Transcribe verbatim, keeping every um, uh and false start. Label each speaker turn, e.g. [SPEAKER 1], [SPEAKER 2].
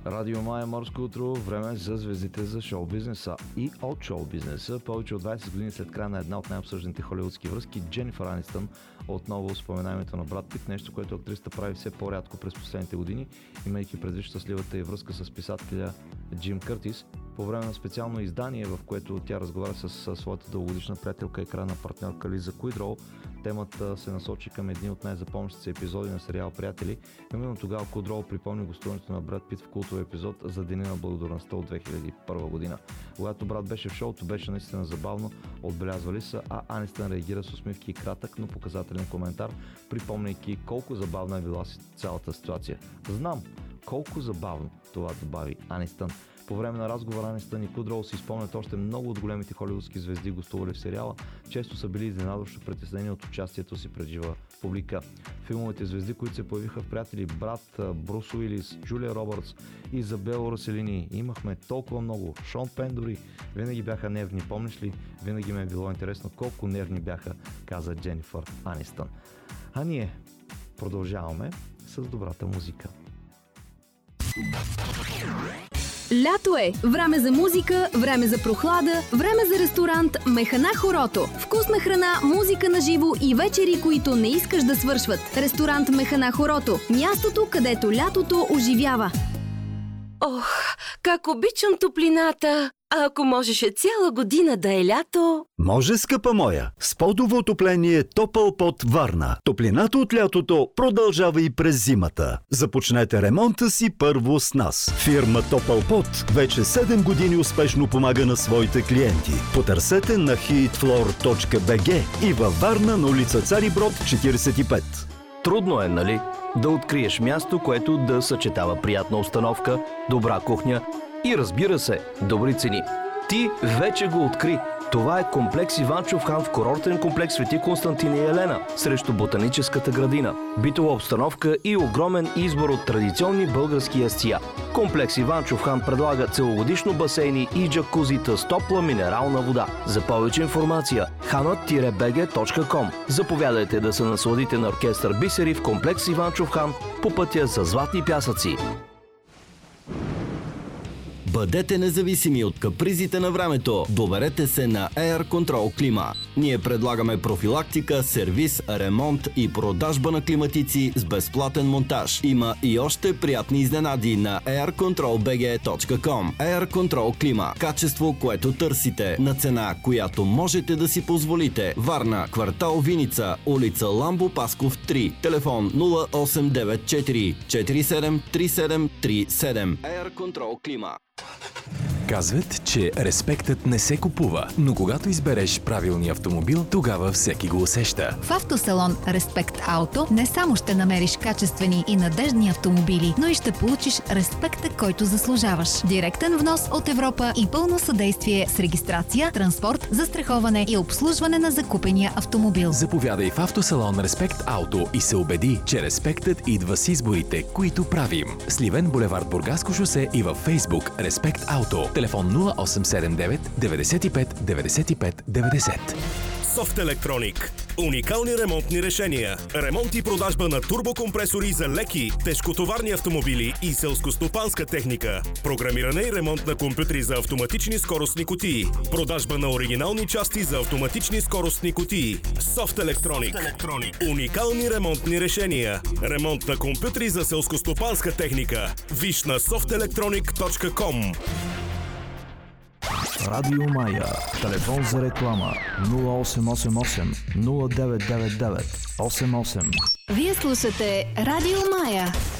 [SPEAKER 1] Радио Мая, морско утро, време за звездите за шоу-бизнеса и от шоу-бизнеса. Повече от двайсет години след края на една от най-обсъжданите холивудски връзки, Дженифър Анистън отново спомена името на Брад Пит, нещо, което актрисата прави все по-рядко през последните години, имайки предвид щастливата й връзка с писателя Джим Къртис. По време на специално издание, в което тя разговаря с своята дългогодишна приятелка и крайна партньорка Лиза Куидроу, темата се насочи към едни от най-запомнящите се епизоди на сериал Приятели. Именно тогава Куидроу припомни гостуването на Брад Пит в култовия епизод за Деня на благодарността от две хиляди и първа година. Когато Брад беше в шоуто, беше наистина забавно, отбелязвали са, а Анистън реагира с усмивки и кратък, но показателен коментар, припомняйки колко забавна е била цялата ситуация. Знам колко забавно, това добави Анистън. По време на разговора Анистън и Куидроу си спомнят още много от големите холивудски звезди, гостували в сериала. Често са били изненадващо притеснени от участието си пред жива публика. Филмовите звезди, които се появиха в Приятели, Брат, Брус Уилис, Джулия Робъртс, Изабела Роселини, имахме толкова много. Шон Пен дори винаги бяха нервни, помниш ли? Винаги ме е било интересно колко нервни бяха, каза Дженифър Анистън. А ние продължаваме с добрата музика.
[SPEAKER 2] Лято е! Време за музика, време за прохлада, време за ресторант Механа Хорото. Вкусна храна, музика на живо и вечери, които не искаш да свършват. Ресторант Механа Хорото. Мястото, където лятото оживява.
[SPEAKER 3] Ох, как обичам топлината! А ако можеше цяла година да е лято...
[SPEAKER 4] Може, скъпа моя! С подово отопление Топъл под Варна. Топлината от лятото продължава и през зимата. Започнете ремонта си първо с нас. Фирма Топъл Под вече седем години успешно помага на своите клиенти. Потърсете на хитфлор точка би джи и във Варна на улица Цари Брод четирийсет и пет.
[SPEAKER 5] Трудно е, нали? Да откриеш място, което да съчетава приятна обстановка, добра кухня и, разбира се, добри цени. Ти вече го откри. Това е комплекс Иванчов хан в курортен комплекс Свети Константин и Елена срещу Ботаническата градина. Битова обстановка и огромен избор от традиционни български ястия. Комплекс Иванчов хан предлага целогодишно басейни и джакузита с топла минерална вода. За повече информация ханът би джи точка ком. Заповядайте да се насладите на оркестър Бисери в комплекс Иванчов хан по пътя за Златни пясъци.
[SPEAKER 6] Бъдете независими от капризите на времето. Доверете се на Air Control Клима. Ние предлагаме профилактика, сервис, ремонт и продажба на климатици с безплатен монтаж. Има и още приятни изненади на ейр контрол би джи точка ком. Air Control Клима. Качество, което търсите, на цена, която можете да си позволите. Варна, квартал Виница, улица Ламбо Пасков три. Телефон нула осем девет четири четири седем три седем три седем. Air Control Клима.
[SPEAKER 7] Казват, че респектът не се купува, но когато избереш правилния автомобил, тогава всеки го усеща.
[SPEAKER 8] В автосалон Респект Ауто не само ще намериш качествени и надеждни автомобили, но и ще получиш респекта, който заслужаваш. Директен внос от Европа и пълно съдействие с регистрация, транспорт, застраховане и обслужване на закупения автомобил.
[SPEAKER 7] Заповядай в автосалон Респект Ауто и се убеди, че респектът идва с изборите, които правим. Сливен, булевард Бургаско шосе и във Фейсбук Респект Ауто. Телефон нула осем седем девет деветдесет и пет деветдесет и пет деветдесет.
[SPEAKER 9] Софт Електроник. Уникални ремонтни решения. Ремонт и продажба на турбокомпресори за леки, тежкотоварни автомобили и селскостопанска техника. Програмиране и ремонт на компютри за автоматични скоростни кутии. Продажба на оригинални части за автоматични скоростни кутии. Софт Електроник. Уникални ремонтни решения. Ремонт на компютри за селскостопанска техника. Виж на софт електроник точка ком.
[SPEAKER 1] Радио Мая. Телефон за реклама нула осем осем осем нула девет девет девет осем осем.
[SPEAKER 2] Вие слушате Радио Мая.